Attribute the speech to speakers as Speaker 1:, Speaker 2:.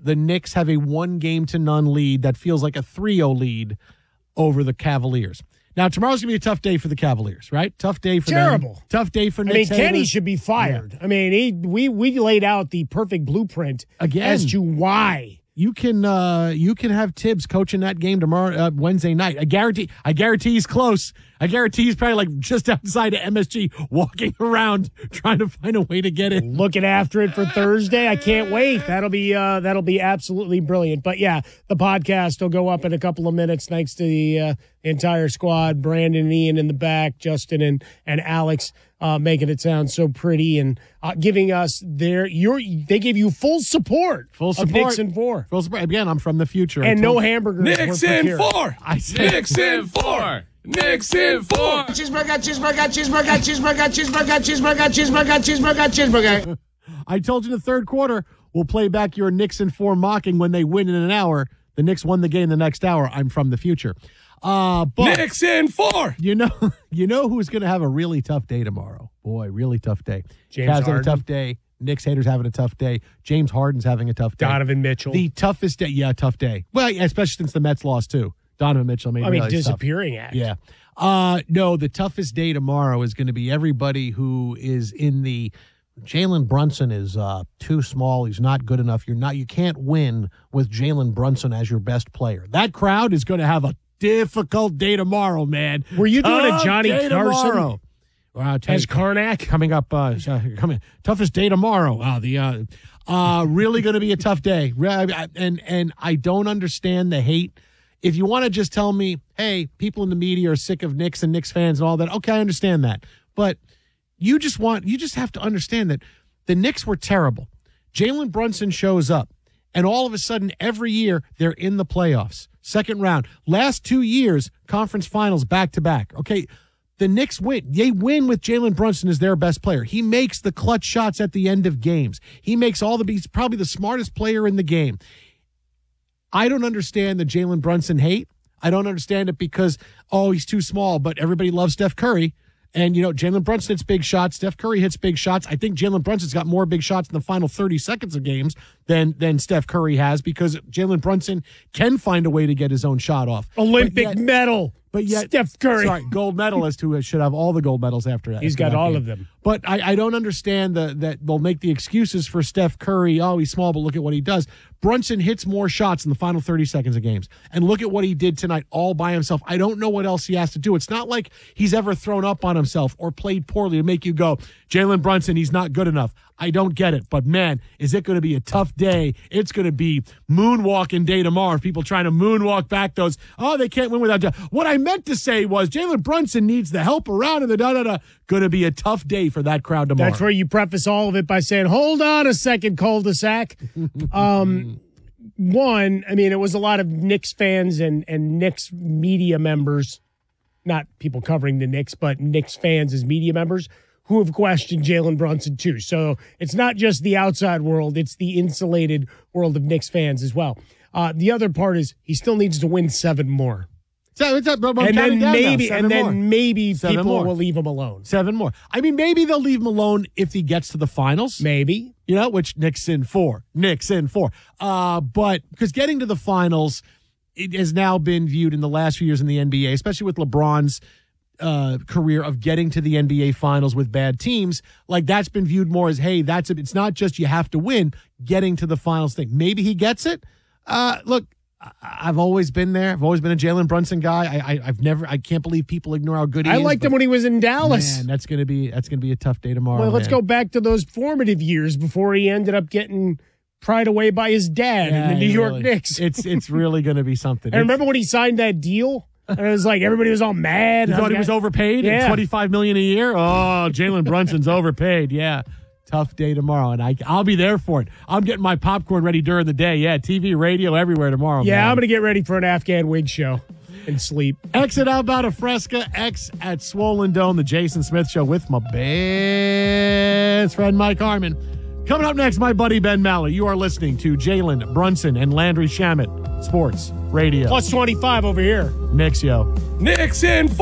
Speaker 1: the Knicks have a 1-0 lead that feels like a 3-0 lead over the Cavaliers. Now, tomorrow's going to be a tough day for the Cavaliers, right? Tough day for
Speaker 2: Terrible.
Speaker 1: them. Tough day for Knicks.
Speaker 2: Kenny should be fired. Yeah. I mean, we laid out the perfect blueprint as to why.
Speaker 1: You can have Tibbs coaching that game tomorrow, Wednesday night. I guarantee he's close. I guarantee he's probably like just outside of MSG, walking around trying to find a way to get it.
Speaker 2: Looking after it for Thursday. I can't wait. That'll be absolutely brilliant. But yeah, the podcast will go up in a couple of minutes. Thanks to the entire squad, Brandon and Ian in the back, Justin and Alex. Making it sound so pretty and giving us they give you full support.
Speaker 1: Of
Speaker 2: Knicks in 4.
Speaker 1: Full support. Again, I'm from the future.
Speaker 2: And no hamburgers.
Speaker 3: Knicks in 4.
Speaker 1: I said
Speaker 3: Knicks in 4. Knicks in 4.
Speaker 2: Cheeseburger.
Speaker 1: I told you in the third quarter, we'll play back your Knicks in 4 mocking when they win in an hour. The Knicks won the game the next hour. I'm from the future. But
Speaker 3: Knicks in 4.
Speaker 1: You know who's going to have a really tough day tomorrow? Boy, really tough day.
Speaker 2: James
Speaker 1: Cavs
Speaker 2: Harden.
Speaker 1: have a tough day. Knicks haters having a tough day. James Harden's having a tough day.
Speaker 2: Donovan Mitchell.
Speaker 1: The toughest day. Yeah, tough day. Well, yeah, especially since the Mets lost too. Donovan Mitchell
Speaker 2: disappearing act.
Speaker 1: Yeah. No, the toughest day tomorrow is going to be everybody who is in the Jalen Brunson is too small. He's not good enough. You can't win with Jalen Brunson as your best player. That crowd is going to have a difficult day tomorroon, man.
Speaker 2: Were you doing a Johnny Carson
Speaker 1: as
Speaker 2: Karnak
Speaker 1: coming up? Toughest day tomorrow. Really going to be a tough day. And I don't understand the hate. If you want to just tell me, hey, people in the media are sick of Knicks and Knicks fans and all that, okay, I understand that. But you just have to understand that the Knicks were terrible. Jalen Brunson shows up, and all of a sudden, every year, they're in the playoffs. Second round. Last 2 years, conference finals back-to-back. Okay, the Knicks win. They win with Jalen Brunson as their best player. He makes the clutch shots at the end of games. He's probably the smartest player in the game. I don't understand the Jalen Brunson hate. I don't understand it because, he's too small, but everybody loves Steph Curry. And, Jalen Brunson hits big shots. Steph Curry hits big shots. I think Jalen Brunson's got more big shots in the final 30 seconds of games than Steph Curry has because Jalen Brunson can find a way to get his own shot off.
Speaker 2: Olympic medal.
Speaker 1: But yet,
Speaker 2: Steph Curry.
Speaker 1: Sorry, gold medalist who should have all the gold medals after that.
Speaker 2: He's got all of them.
Speaker 1: But I don't understand that they'll make the excuses for Steph Curry. Oh, he's small, but look at what he does. Brunson hits more shots in the final 30 seconds of games. And look at what he did tonight all by himself. I don't know what else he has to do. It's not like he's ever thrown up on himself or played poorly to make you go, Jalen Brunson, he's not good enough. I don't get it. But, man, is it going to be a tough day? It's going to be moonwalking day tomorrow. People trying to moonwalk back those, they can't win without. What I meant to say was Jalen Brunson needs the help around and the da-da-da. Going to be a tough day for that crowd tomorrow.
Speaker 2: That's where you preface all of it by saying, hold on a second, cul-de-sac. One, it was a lot of Knicks fans and Knicks media members, not people covering the Knicks, but Knicks fans as media members, who have questioned Jalen Brunson too. So it's not just the outside world, it's the insulated world of Knicks fans as well. The other part is he still needs to win 7 more.
Speaker 1: And then maybe people will leave him alone. 7 more. Maybe they'll leave him alone if he gets to the finals.
Speaker 2: Maybe.
Speaker 1: Which Knicks in 4. But because getting to the finals, it has now been viewed in the last few years in the NBA, especially with LeBron's career of getting to the NBA finals with bad teams, like that's been viewed more as, hey, it's not just you have to win, getting to the finals thing. Maybe he gets it. Look, I've always been there. I've always been a Jalen Brunson guy. I can't believe people ignore how good he is.
Speaker 2: I liked him when he was in Dallas.
Speaker 1: Man, that's gonna be a tough day tomorrow.
Speaker 2: Well, let's go back to those formative years before he ended up getting pried away by his dad in the New York Knicks.
Speaker 1: It's really gonna be something.
Speaker 2: And remember when he signed that deal? And it was like everybody was all mad.
Speaker 1: You thought he was overpaid?
Speaker 2: Yeah.
Speaker 1: $25 million a year? Oh, Jalen Brunson's overpaid. Yeah. Tough day tomorrow, and I'll be there for it. I'm getting my popcorn ready during the day. Yeah, TV, radio, everywhere tomorrow.
Speaker 2: Yeah,
Speaker 1: man.
Speaker 2: I'm going to get ready for an Afghan wig show and sleep.
Speaker 1: X at Alberta Fresca, X at Swollen Dome, the Jason Smith Show with my best friend Mike Harmon. Coming up next, my buddy Ben Malley. You are listening to Jalen Brunson and Landry Shamet, Sports Radio.
Speaker 2: Plus 25 over here.
Speaker 1: Knicks, yo.
Speaker 3: Knicks in 4.